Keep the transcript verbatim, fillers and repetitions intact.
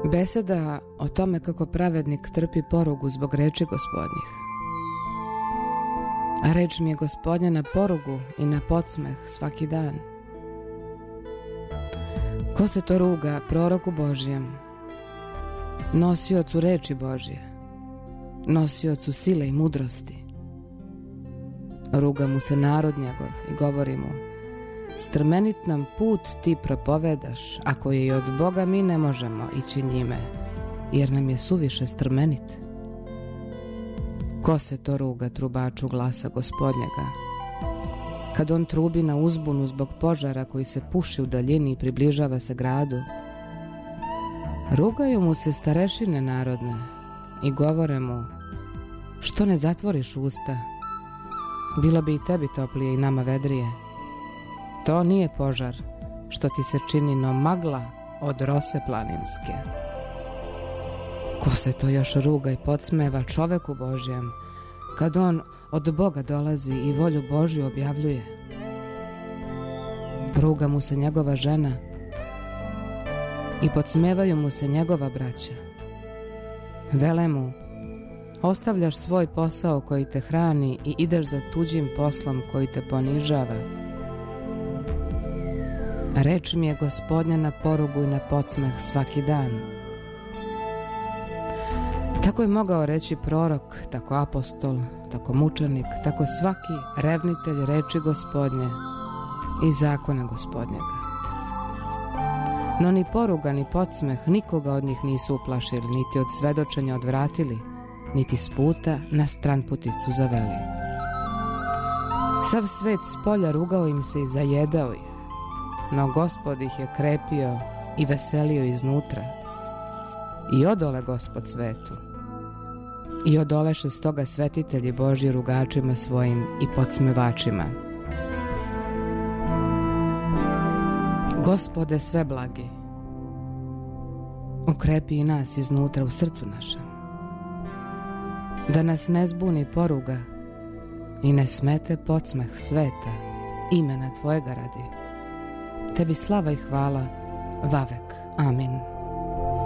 Beseda o tome kako pravednik trpi porugu zbog reči Gospodnjih. A reč mi je Gospodnja na porugu i na podsmeh svaki dan. Ko se to ruga proroku Božjem, nosiocu reči Božje, nosiocu sile i mudrosti? Ruga mu se narod njegov i govori mu: strmenit nam put ti propovedaš, ako je i od Boga mi ne možemo ići njime, jer nam je suviše strmenit. Ko se to ruga trubaču glasa Gospodnjega, kad on trubi na uzbunu zbog požara koji se puši u daljini i približava se gradu? Rugaju mu se starešine narodne i govore mu: što ne zatvoriš usta? Bilo bi i tebi toplije i nama vedrije. To nije požar što ti se čini, no magla od rose planinske. Ko se to još ruga i podsmeva čoveku Božjem, kad on od Boga dolazi i volju Božju objavljuje? Ruga mu se njegova žena i podsmevaju mu se njegova braća. Vele mu: ostavljaš svoj posao koji te hrani i ideš za tuđim poslom koji te ponižava. Reč mi je Gospodnja na porugu i na podsmeh svaki dan. Tako je mogao reći prorok, tako apostol, tako mučenik, tako svaki revnitelj reči Gospodnje i zakona Gospodnjega. No ni poruga ni podsmeh nikoga od njih nisu uplašili, niti od svedočenja odvratili, niti s puta na stranputicu zaveli. Sav svet s polja rugao im se i zajedao ih, no Gospod ih je krepio i veselio iznutra. I odole Gospod svetu. I odoleše stoga svetitelji Božji rugačima svojim i podsmevačima. Gospode sve blagi, ukrepi i nas iznutra u srcu našem, da nas ne zbuni poruga i ne smete podsmeh sveta, imena Tvojega radi. Tebi slava i hvala, vavek. Amin.